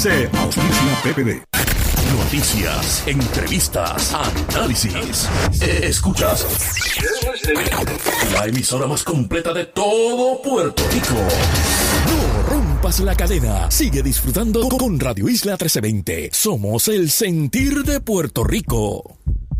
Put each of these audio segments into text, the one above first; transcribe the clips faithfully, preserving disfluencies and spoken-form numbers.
Se auspicia P P D. Noticias, entrevistas, análisis. Escuchas la emisora más completa de todo Puerto Rico. No rompas la cadena. Sigue disfrutando con Radio Isla trece veinte. Somos el sentir de Puerto Rico.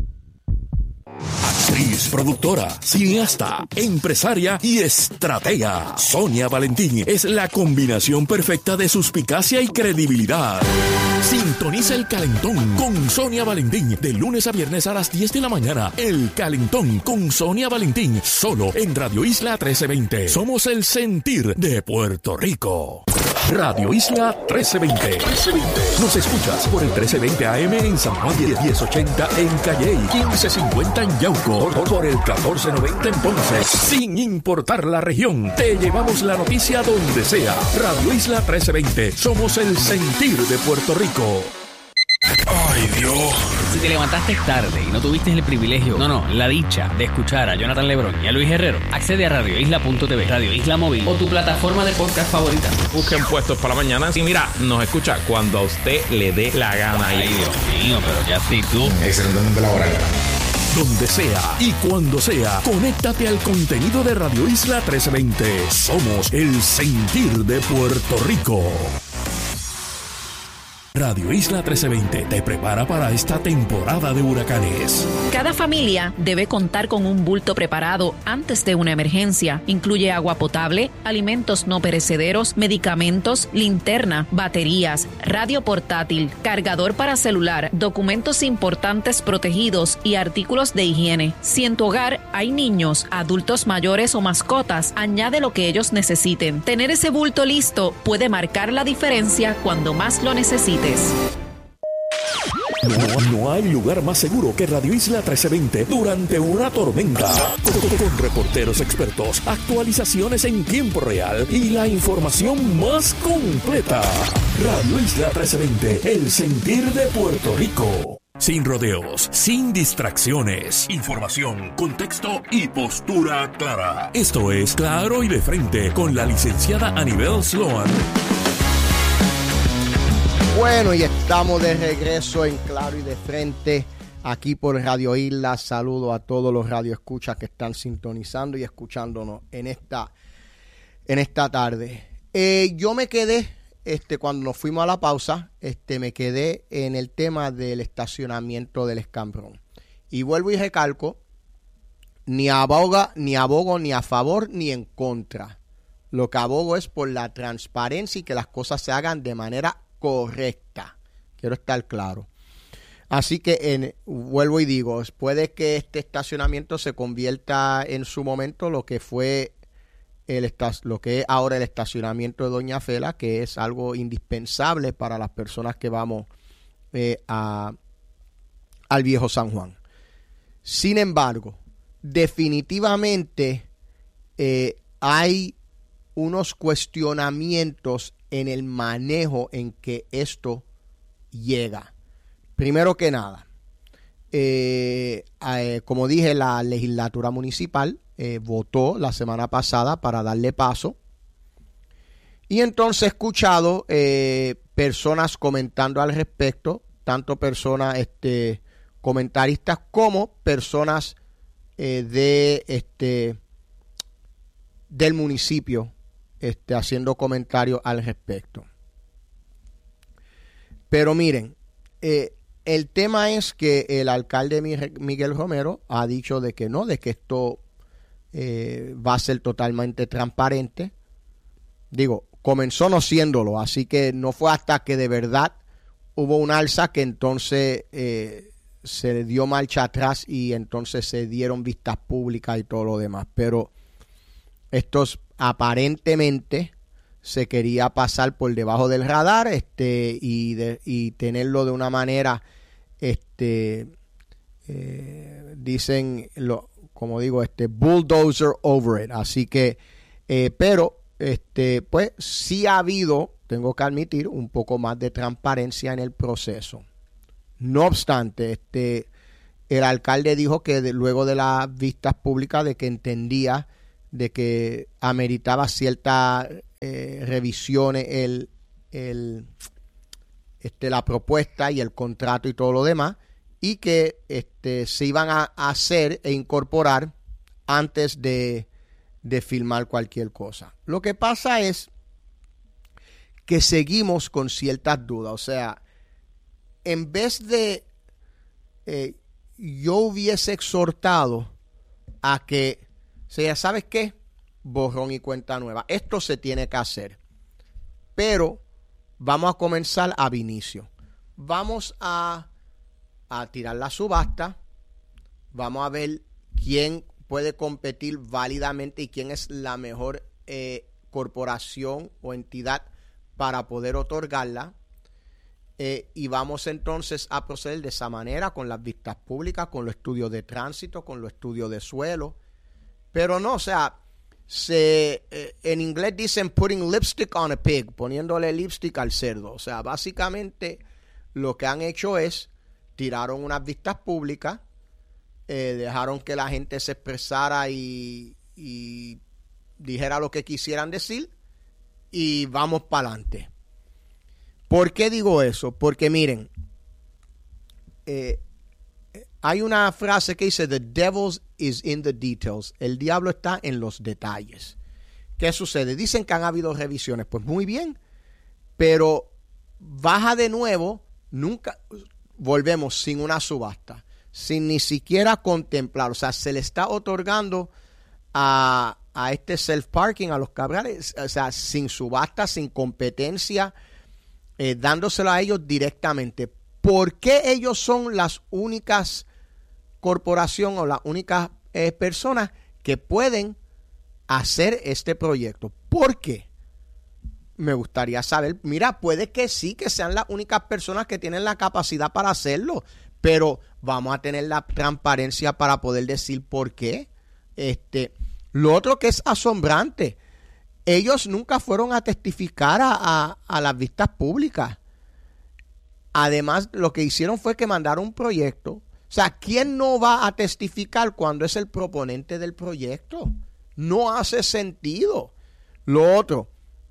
Actriz, productora, cineasta, empresaria y estratega. Sonia Valentín es la combinación perfecta de suspicacia y credibilidad. Sintoniza El Calentón con Sonia Valentín de lunes a viernes a las diez de la mañana. El Calentón con Sonia Valentín, solo en Radio Isla trece veinte. Somos el sentir de Puerto Rico. Radio Isla trece veinte. Nos escuchas por el trece veinte A M en San Juan, diez ochenta en Calley, quince cincuenta en Yauco, por el catorce noventa en Ponce. Sin importar la región, te llevamos la noticia donde sea. Radio Isla trece veinte. Somos el sentir de Puerto Rico. Ay, Dios. Si te levantaste tarde y no tuviste el privilegio, no, no, la dicha de escuchar a Jonathan Lebrón y a Luis Herrero, accede a radio isla punto t v, Radio Isla Móvil o tu plataforma de podcast favorita. Busquen puestos para la mañana. Y mira, nos escucha cuando a usted le dé la gana. Ay, Dios mío, pero ya sí tú. Excelentemente laboral. Donde sea y cuando sea, conéctate al contenido de Radio Isla trece veinte. Somos el sentir de Puerto Rico. Radio Isla trece veinte te prepara para esta temporada de huracanes. Cada familia debe contar con un bulto preparado antes de una emergencia. Incluye agua potable, alimentos no perecederos, medicamentos, linterna, baterías, radio portátil, cargador para celular, documentos importantes protegidos y artículos de higiene. Si en tu hogar hay niños, adultos mayores o mascotas, añade lo que ellos necesiten. Tener ese bulto listo puede marcar la diferencia cuando más lo necesites. No, no hay lugar más seguro que Radio Isla trece veinte durante una tormenta. Con, con reporteros expertos, actualizaciones en tiempo real y la información más completa. Radio Isla trece veinte, el sentir de Puerto Rico. Sin rodeos, sin distracciones. Información, contexto y postura clara. Esto es Claro y de Frente con la licenciada Anibel Sloan. Bueno, y estamos de regreso en Claro y de Frente, aquí por Radio Isla. Saludo a todos los radioescuchas que están sintonizando y escuchándonos en esta, en esta tarde. Eh, yo me quedé, este, cuando nos fuimos a la pausa, este, me quedé en el tema del estacionamiento del escambrón. Y vuelvo y recalco, ni aboga, ni abogo ni a favor ni en contra. Lo que abogo es por la transparencia y que las cosas se hagan de manera correcta. Quiero estar claro. Así que en, vuelvo y digo, puede que este estacionamiento se convierta en su momento lo que fue el lo que es ahora el estacionamiento de Doña Fela, que es algo indispensable para las personas que vamos eh, a, al Viejo San Juan. Sin embargo, definitivamente eh, hay unos cuestionamientos en el manejo en que esto llega. Primero que nada, eh, eh, como dije, la legislatura municipal eh, votó la semana pasada para darle paso. Y entonces he escuchado eh, personas comentando al respecto, tanto personas este, comentaristas como personas eh, de este del municipio Este, haciendo comentarios al respecto. Pero miren, eh, el tema es que el alcalde Miguel Romero ha dicho de que no, de que esto eh, va a ser totalmente transparente. Digo, comenzó no siéndolo, así que no fue hasta que de verdad hubo un alza que entonces eh, se dio marcha atrás y entonces se dieron vistas públicas y todo lo demás. Pero estos aparentemente se quería pasar por debajo del radar este y, de, y tenerlo de una manera este eh, dicen lo, como digo este bulldozer over it, así que eh, pero este pues sí ha habido, tengo que admitir, un poco más de transparencia en el proceso. No obstante, este el alcalde dijo que de, luego de las vistas públicas de que entendía de que ameritaba ciertas eh, revisiones el, el, este, la propuesta y el contrato y todo lo demás, y que este, se iban a, a hacer e incorporar antes de, de firmar cualquier cosa. Lo que pasa es que seguimos con ciertas dudas. O sea, en vez de eh, yo hubiese exhortado a que, o sea, ¿sabes qué? Borrón y cuenta nueva. Esto se tiene que hacer. Pero vamos a comenzar ab inicio. Vamos a, a tirar la subasta. Vamos a ver quién puede competir válidamente y quién es la mejor eh, corporación o entidad para poder otorgarla. Eh, y vamos entonces a proceder de esa manera con las vistas públicas, con los estudios de tránsito, con los estudios de suelo. Pero no, o sea, se, eh, en inglés dicen putting lipstick on a pig, poniéndole lipstick al cerdo. O sea, básicamente lo que han hecho es tiraron unas vistas públicas, eh, dejaron que la gente se expresara y, y dijera lo que quisieran decir y vamos para adelante. ¿Por qué digo eso? Porque miren, eh, hay una frase que dice, the devil is in the details. El diablo está en los detalles. ¿Qué sucede? Dicen que han habido revisiones. Pues muy bien, pero baja de nuevo, nunca volvemos sin una subasta, sin ni siquiera contemplar. O sea, se le está otorgando a, a este self-parking, a los cabrales, o sea, sin subasta, sin competencia, Eh, dándoselo a ellos directamente. ¿Por qué ellos son las únicas corporaciones o las únicas eh, personas que pueden hacer este proyecto? ¿Por qué? Me gustaría saber. Mira, puede que sí, que sean las únicas personas que tienen la capacidad para hacerlo, pero vamos a tener la transparencia para poder decir por qué. Este, lo otro que es asombrante, ellos nunca fueron a testificar a, a, a las vistas públicas. Además, lo que hicieron fue que mandaron un proyecto. O sea, ¿quién no va a testificar cuando es el proponente del proyecto? No hace sentido. Lo otro,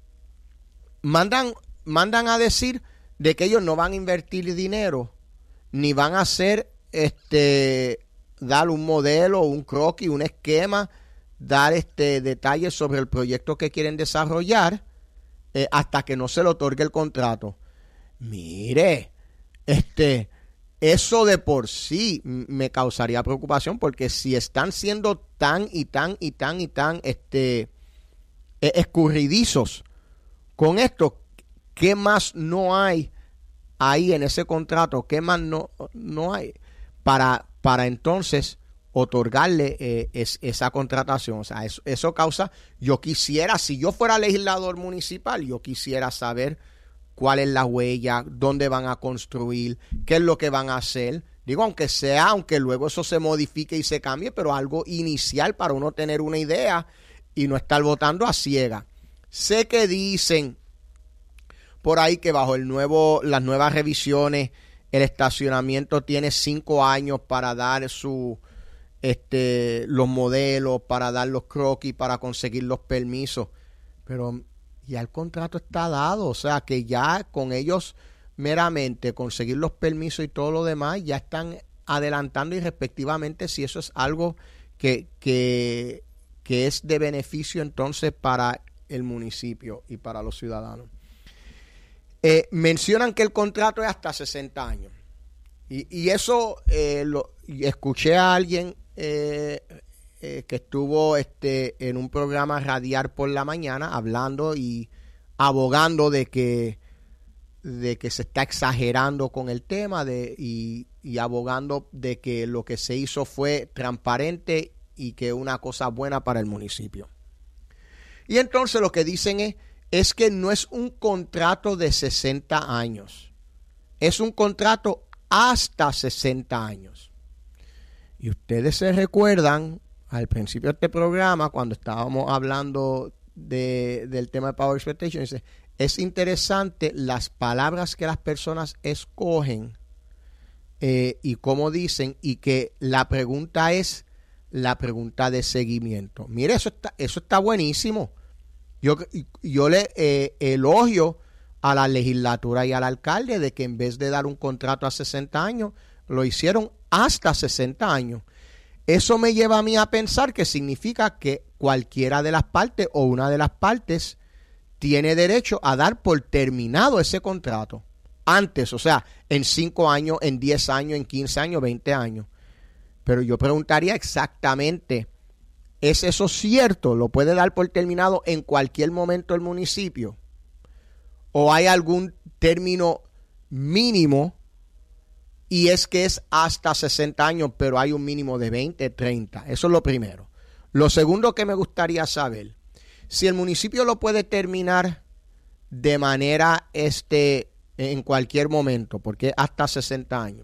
mandan, mandan a decir de que ellos no van a invertir dinero, ni van a hacer, este, dar un modelo, un croquis, un esquema, dar este detalles sobre el proyecto que quieren desarrollar eh, hasta que no se le otorgue el contrato. Mire, este, eso de por sí me causaría preocupación, porque si están siendo tan y tan y tan y tan este, eh, escurridizos con esto, ¿qué más no hay ahí en ese contrato? ¿Qué más no, no hay para, para entonces otorgarle eh, es, esa contratación? O sea, eso, eso causa, yo quisiera, si yo fuera legislador municipal, yo quisiera saber cuál es la huella, dónde van a construir, qué es lo que van a hacer. Digo, aunque sea, aunque luego eso se modifique y se cambie, pero algo inicial para uno tener una idea y no estar votando a ciega. Sé que dicen por ahí que bajo el nuevo, las nuevas revisiones, el estacionamiento tiene cinco años para dar su Este, los modelos, para dar los croquis, para conseguir los permisos, pero ya el contrato está dado. O sea que ya con ellos meramente conseguir los permisos y todo lo demás ya están adelantando, y respectivamente si eso es algo que, que, que es de beneficio entonces para el municipio y para los ciudadanos. Eh, mencionan que el contrato es hasta sesenta años y, y eso eh, lo y escuché a alguien Eh, eh, que estuvo este, en un programa radial por la mañana hablando y abogando de que, de que se está exagerando con el tema de, y, y abogando de que lo que se hizo fue transparente y que una cosa buena para el municipio. Y entonces lo que dicen es, es que no es un contrato de sesenta años, es un contrato hasta sesenta años. Y ustedes se recuerdan al principio de este programa, cuando estábamos hablando de, del tema de Power Expectation, dice, es interesante las palabras que las personas escogen eh, y cómo dicen, y que la pregunta es la pregunta de seguimiento. Mire, eso está, eso está buenísimo. Yo, yo le eh, elogio a la legislatura y al alcalde de que en vez de dar un contrato a sesenta años, lo hicieron hasta sesenta años. Eso me lleva a mí a pensar que significa que cualquiera de las partes o una de las partes tiene derecho a dar por terminado ese contrato antes, o sea, en cinco años, en diez años, en quince años, veinte años. Pero yo preguntaría exactamente, ¿es eso cierto? ¿Lo puede dar por terminado en cualquier momento el municipio? ¿O hay algún término mínimo y es que es hasta sesenta años, pero hay un mínimo de veinte, treinta? Eso es lo primero. Lo segundo que me gustaría saber, si el municipio lo puede terminar de manera este, en cualquier momento, porque hasta sesenta años,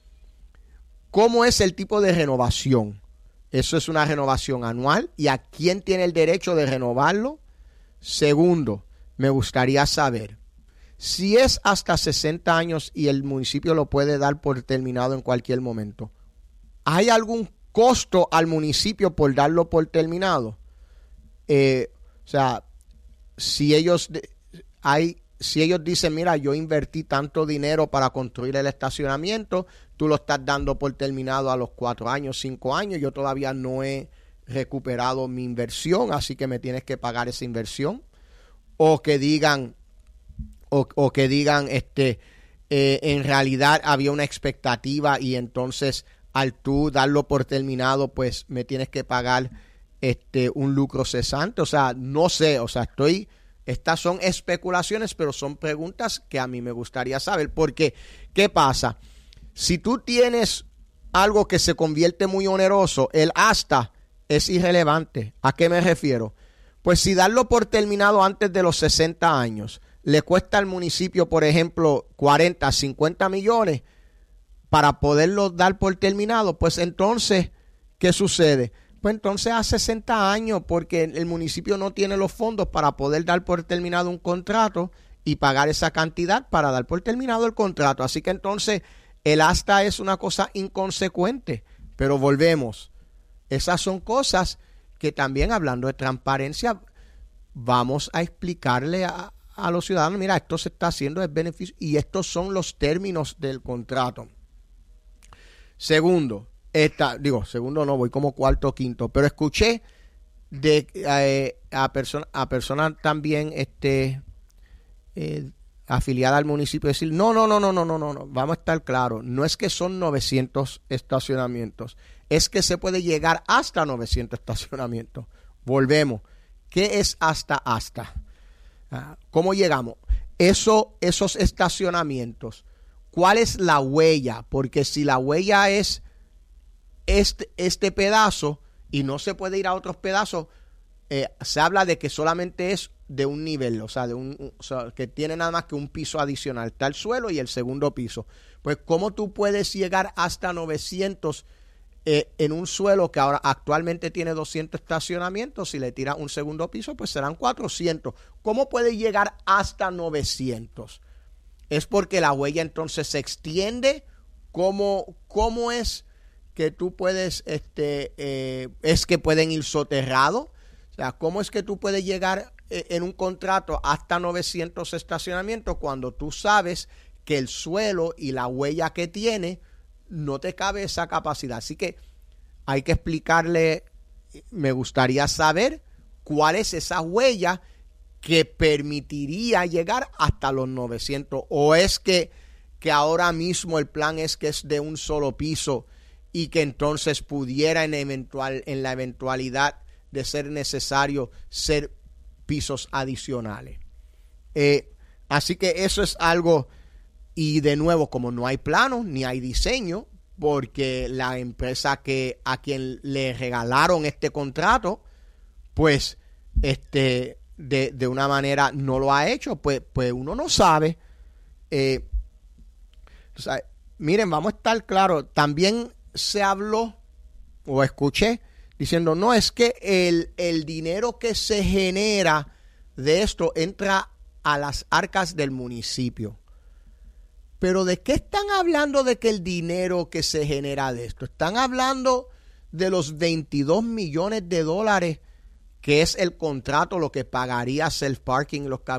¿cómo es el tipo de renovación? ¿Eso es una renovación anual? ¿Y a quién tiene el derecho de renovarlo? Segundo, me gustaría saber, si es hasta sesenta años y el municipio lo puede dar por terminado en cualquier momento, ¿hay algún costo al municipio por darlo por terminado? Eh, o sea, si ellos, hay, si ellos dicen, mira, yo invertí tanto dinero para construir el estacionamiento, tú lo estás dando por terminado a los cuatro años, cinco años, yo todavía no he recuperado mi inversión, así que me tienes que pagar esa inversión. O que digan, o, o que digan, este, eh, en realidad había una expectativa y entonces al tú darlo por terminado, pues me tienes que pagar este un lucro cesante. O sea, no sé, o sea, estoy, estas son especulaciones, pero son preguntas que a mí me gustaría saber. Porque, ¿qué pasa? Si tú tienes algo que se convierte muy oneroso, el hasta es irrelevante. ¿A qué me refiero? Pues si darlo por terminado antes de los sesenta años le cuesta al municipio, por ejemplo, cuarenta, cincuenta millones para poderlo dar por terminado, pues entonces, ¿qué sucede? Pues entonces a sesenta años, porque el municipio no tiene los fondos para poder dar por terminado un contrato y pagar esa cantidad para dar por terminado el contrato. Así que entonces el hasta es una cosa inconsecuente. Pero volvemos, esas son cosas que también, hablando de transparencia, vamos a explicarle a, a los ciudadanos, mira, esto se está haciendo de beneficio y estos son los términos del contrato. Segundo, esta, digo, segundo no, voy como cuarto o quinto, pero escuché de eh, a personas a personas también este eh, afiliadas al municipio decir, no, no, no, no, no, no, no, no, vamos a estar claros, no es que son novecientos estacionamientos, es que se puede llegar hasta novecientos estacionamientos. Volvemos. ¿Qué es hasta hasta? ¿Cómo llegamos? Eso, esos estacionamientos, ¿cuál es la huella? Porque si la huella es este, este pedazo y no se puede ir a otros pedazos, eh, se habla de que solamente es de un nivel, o sea, de un, o sea, que tiene nada más que un piso adicional. Está el suelo y el segundo piso. Pues, ¿cómo tú puedes llegar hasta novecientos eh, en un suelo que ahora actualmente tiene doscientos estacionamientos? Si le tiras un segundo piso, pues serán cuatrocientos. ¿Cómo puede llegar hasta novecientos? Es porque la huella entonces se extiende. ¿Cómo, cómo es que tú puedes, este, eh, es que pueden ir soterrados? O sea, ¿cómo es que tú puedes llegar eh, en un contrato hasta novecientos estacionamientos cuando tú sabes que el suelo y la huella que tiene no te cabe esa capacidad? Así que hay que explicarle, me gustaría saber cuál es esa huella que permitiría llegar hasta los novecientos, o es que, que ahora mismo el plan es que es de un solo piso y que entonces pudiera en, eventual, en la eventualidad de ser necesario ser pisos adicionales. Eh, así que eso es algo, y de nuevo, como no hay plano ni hay diseño, porque la empresa que a quien le regalaron este contrato, pues este de, de una manera no lo ha hecho, pues, pues uno no sabe. Eh, o sea, miren, vamos a estar claros, también se habló o escuché diciendo, no, es que el, el dinero que se genera de esto entra a las arcas del municipio. Pero ¿de qué están hablando de que el dinero que se genera de esto? Están hablando de los veintidós millones de dólares que es el contrato, lo que pagaría Self Parking, los